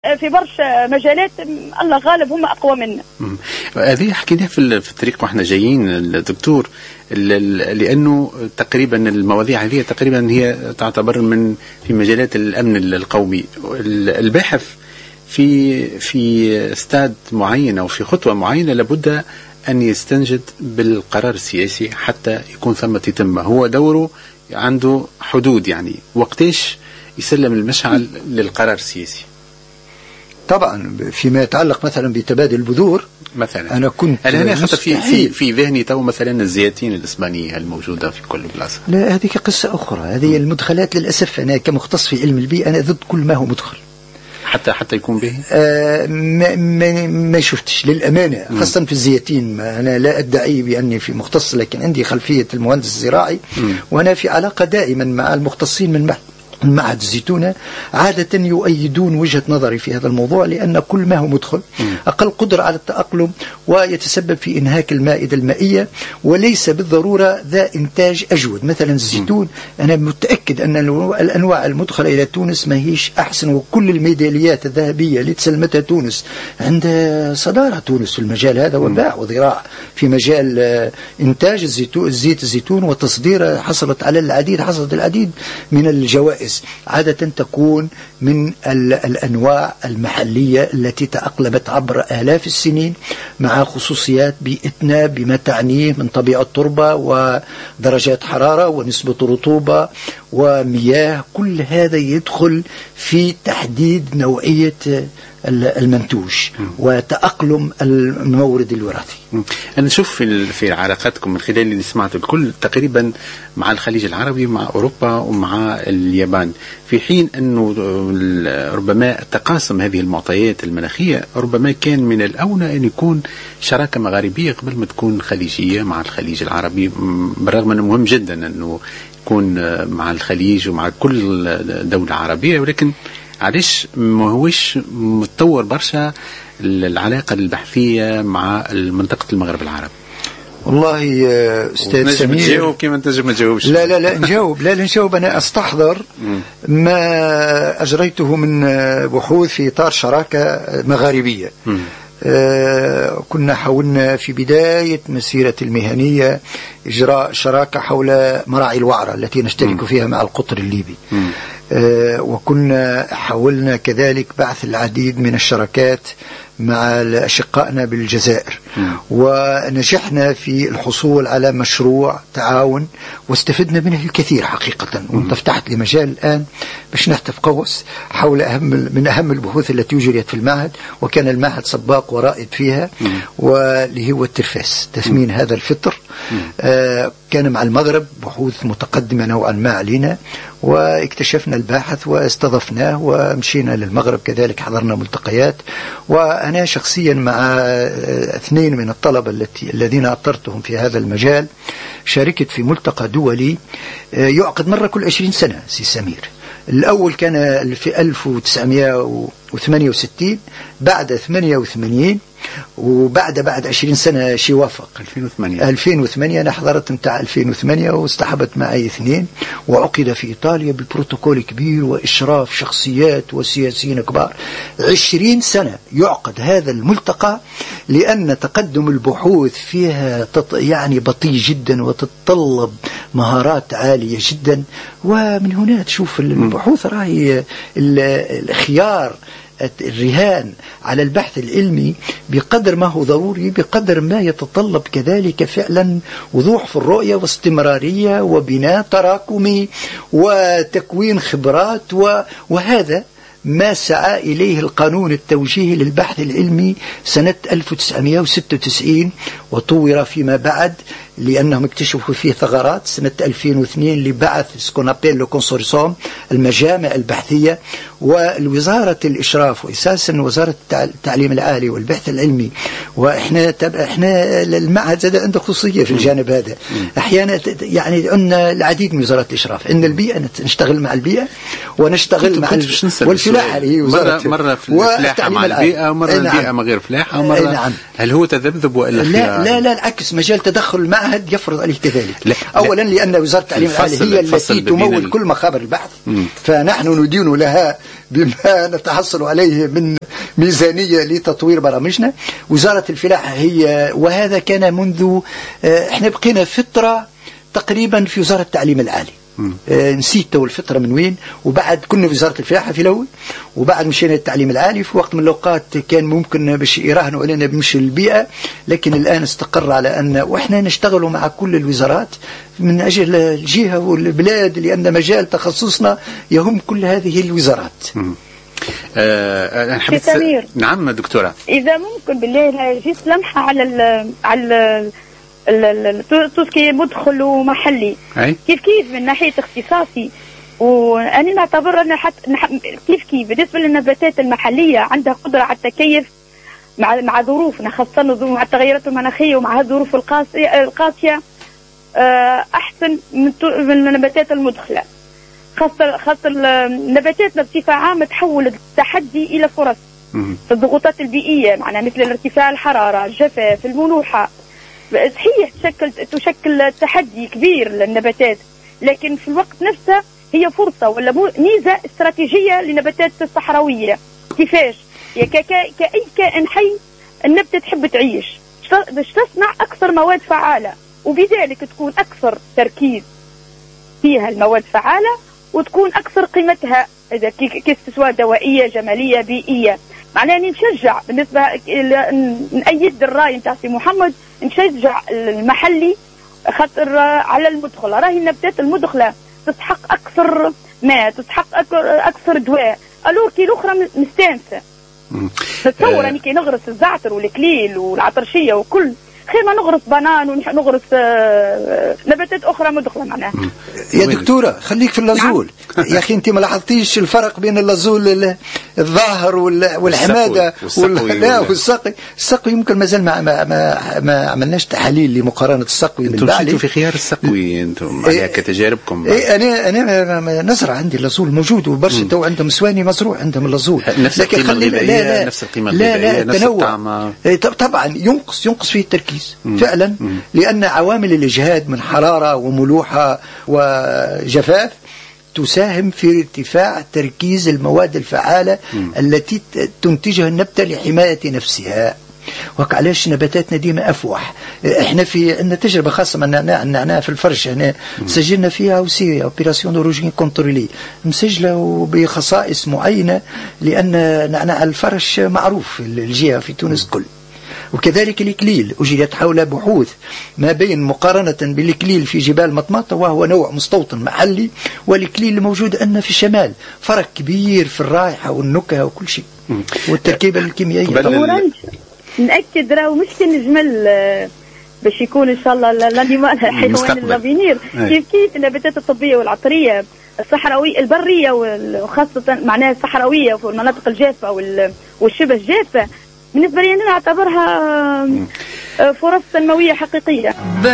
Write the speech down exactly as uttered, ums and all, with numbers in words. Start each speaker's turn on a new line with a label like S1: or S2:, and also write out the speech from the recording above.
S1: في برشا مجالات الله غالب هم أقوى منا.
S2: هذه حكيناها في في الطريق واحنا جايين الدكتور، لأنه تقريبا المواضيع هذه تقريبا هي تعتبر من في مجالات الأمن القومي. الباحث في في استاد معين أو في خطوة معينة لابد أن يستنجد بالقرار السياسي حتى يكون ثمة تتمة. هو دوره عنده حدود، يعني وقتاش يسلم المشعل للقرار السياسي.
S3: طبعا فيما يتعلق مثلا بتبادل البذور
S2: مثلا،
S3: أنا كنت
S2: أنا حتى في في في ذهني تو مثلا الزياتين الإسبانية الموجودة في كل بلاصة.
S3: لا، هذه قصة أخرى. هذه المدخلات للأسف أنا كمختص في علم البيئة أنا ضد كل ما هو مدخل
S2: حتى حتى يكون به.
S3: آه ما, ما, ما شفتش للأمانة، خاصة في الزياتين. أنا لا أدعي بأني في مختص، لكن عندي خلفية المهندس الزراعي، وأنا في علاقة دائما مع المختصين من معهد الزيتونة، عادة يؤيدون وجهة نظري في هذا الموضوع، لأن كل ما هو مدخل أقل قدرة على التأقلم ويتسبب في إنهاك المائدة المائية، وليس بالضرورة ذا إنتاج أجود. مثلا الزيتون أنا متأكد أن الأنواع المدخلة إلى تونس ما هيش أحسن، وكل الميداليات الذهبية اللي تسلمتها تونس عند صدارة تونس في المجال هذا، وباع وذراع في مجال إنتاج الزيتون الزيت الزيتون وتصديره، حصلت على العديد حصلت العديد من الجوائز. عادة تكون من الأنواع المحلية التي تأقلمت عبر آلاف السنين مع خصوصيات بيئتنا بما تعنيه من طبيعة التربة ودرجات حرارة ونسبة رطوبة ومياه. كل هذا يدخل في تحديد نوعية المنتوج وتأقلم المورد الوراثي.
S2: أنا أشوف في في علاقاتكم من خلال اللي سمعته الكل تقريبا مع الخليج العربي، مع أوروبا ومع اليابان، في حين أنه ربما تقاسم هذه المعطيات المناخية ربما كان من الأولى أن يكون شراكة مغاربية قبل ما تكون خليجية مع الخليج العربي، بالرغم أنه مهم جدا أنه يكون مع الخليج ومع كل دولة عربية، ولكن علاش ما هوش متطور برشا العلاقة البحثية مع منطقة المغرب العربي؟
S3: والله أستاذ سمير
S2: تجاوب كيما أنت ما تجاوبش.
S3: لا لا لا نجاوب لا لا نجاوب. أنا أستحضر ما أجريته من بحوث في إطار شراكة مغاربية. آه كنا حاولنا في بداية مسيرة المهنية إجراء شراكة حول مراعي الوعرة التي نشترك فيها مع القطر الليبي. آه وكنا حاولنا كذلك بعث العديد من الشراكات مع أشقائنا بالجزائر، ونجحنا في الحصول على مشروع تعاون واستفدنا منه الكثير حقيقة. وانت فتحت لي مجال الآن باش نهتف قوس حول أهم من أهم البحوث التي أجريت في المعهد، وكان المعهد سباق ورائد فيها، واللي هو الترفاس، تثمين هذا الفطر. آه كان مع المغرب بحوث متقدمة نوعا ما علينا، واكتشفنا الباحث واستضفناه ومشينا للمغرب كذلك، حضرنا ملتقيات. وأنا شخصيا مع اثنين من الطلبة التي الذين أطرتهم في هذا المجال شاركت في ملتقى دولي يعقد مرة كل عشرين سنة سي سمير. الأول كان في ألف وتسعمائة وثمانية وستين، بعد ثمانية وثمانين، وبعد بعد عشرين سنة شي وافق
S2: ألفين وثمانية.
S3: ألفين وثمانية أنا حضرت متاع ألفين وثمانية واصطحبت معي اثنين، وعقد في إيطاليا بالبروتوكول كبير وإشراف شخصيات وسياسيين كبار. عشرين سنة يعقد هذا الملتقى، لأن تقدم البحوث فيها يعني بطيء جدا وتتطلب مهارات عالية جدا. ومن هنا تشوف البحوث راهي الخيار الرهان على البحث العلمي بقدر ما هو ضروري، بقدر ما يتطلب كذلك فعلا وضوح في الرؤية واستمرارية وبناء تراكمي وتكوين خبرات. وهذا ما سعى إليه القانون التوجيهي للبحث العلمي سنة ألف وتسعمائة وستة وتسعين، وطور فيما بعد لأنهم اكتشفوا فيه ثغرات سنة ألفين واثنين اللي بعث سكونابيل لو كونسورسيوم المجامع البحثية والوزارة الإشراف، وأساسا وزارة التعليم العالي والبحث العلمي. وإحنا تبع إحنا المعهد زاد عنده خصوصية في الجانب هذا. أحيانا يعني عندنا العديد من وزارات الإشراف، عندنا البيئة نشتغل مع البيئة ونشتغل مع والفلاحة اللي هي
S2: وزارة مرة مرة في الفلاحة مع البيئة ومرة البيئة من غير فلاحة ومرة. نعم. هل هو تذبذب وإلا
S3: لا لا لا العكس، مجال تدخل المعهد يفرض عليه كذلك. لا أولا لأن وزارة التعليم العالي هي التي تمول كل مخابر البحث، مم. فنحن ندين لها بما نتحصل عليه من ميزانية لتطوير برامجنا. وزارة الفلاحة هي، وهذا كان منذ احنا بقينا فترة تقريبا في وزارة التعليم العالي. آه نسيت تو الفترة من وين. وبعد كنا في وزارة الفلاحة في الأول، وبعد مشينا للتعليم العالي. في وقت من الأوقات كان ممكن باش يراهنوا علينا بمشي البيئة، لكن الآن استقر على أن وإحنا نشتغلوا مع كل الوزارات من أجل الجهة والبلاد، لأن مجال تخصصنا يهم كل هذه الوزارات.
S2: آه أنا حبيت س... نعم دكتورة،
S1: إذا ممكن بالله جيت لمحة على ال على التوسكي مدخل ومحلي. أي؟ كيف كيف من ناحية اختصاصي، وأنا نعتبر أن حتى كيف كيف بالنسبة للنباتات المحلية عندها قدرة على التكيف مع مع ظروفنا، خاصة مع التغيرات المناخية ومع الظروف القاسية القاسية أحسن من النباتات المدخلة. خاصة خاصة النباتات بصفة عامة تحول التحدي إلى فرص في الضغوطات البيئية، معناها مثل ارتفاع الحرارة، الجفاف، الملوحة. صحيح تشكل تشكل تحدي كبير للنباتات، لكن في الوقت نفسه هي فرصة ولا ميزة استراتيجية للنباتات الصحراوية. كيفاش؟ كأي كائن حي النبتة تحب تعيش باش تصنع أكثر مواد فعالة، وبذلك تكون أكثر تركيز فيها المواد فعالة، وتكون أكثر قيمتها إذا كاستسواء دوائية جمالية بيئية. معناه نشجع بالنسبة نأيد الرأي نتاع سي محمد، نشجع المحلي خاطر على المدخل. راهي النباتات المدخلة تستحق أكثر ماء، تستحق أكثر دواء، ألور كي الأخرى مستانسة. تتصور أني كي نغرس الزعتر والكليل والعطرشية وكل خير ما نغرس بنان ونغرس نباتات أخرى مدخلة معناها.
S3: يا دكتورة خليك في اللازول. يا أخي أنت ما لاحظتيش الفرق بين اللازول الظاهر والحمادة لا والسقي؟ السقي يمكن مازال ما ما ما, ما عملناش تحاليل لمقارنة السقي
S2: من بعد. انتم في خيار السقوي انتم على كتجاربكم.
S3: إيه أنا أنا نزرع عندي اللازول موجود، وبرشا تو عندهم سواني مزروع عندهم اللازول.
S2: نفس القيمة الغذائية، نفس القيمة الغذائية، نفس الطعم.
S3: طبعا ينقص ينقص فيه التركيز فعلا، لأن عوامل الإجهاد من حرارة وملوحة وجفاف تساهم في ارتفاع تركيز المواد الفعالة م. التي تنتجها النبتة لحماية نفسها. وعلاش نباتاتنا ديما أفوح. احنا في عندنا تجربة خاصة مع النعناع، النعناع في الفرش هنا سجلنا فيها وسي اوبيراسيون دوريجين كونترولي مسجلة بخصائص معينة، لأن نعناع الفرش معروف الجهة في تونس كل. وكذلك الإكليل أجريت حول بحوث ما بين مقارنة بالإكليل في جبال مطماطة، وهو نوع مستوطن محلي، والإكليل الموجود عندنا في الشمال. فرق كبير في الرائحة والنكهة وكل شيء والتركيبة الكيميائية.
S1: نأكد راهو مش كنجمل باش يكون إن شاء الله الحيوان اللافينير كيف كيف النباتات الطبية والعطرية الصحراوية البرية، وخاصة معناها الصحراوية في المناطق الجافة والشبه جافة. بالنسبة لي أنا أعتبرها فرص تنموية حقيقية.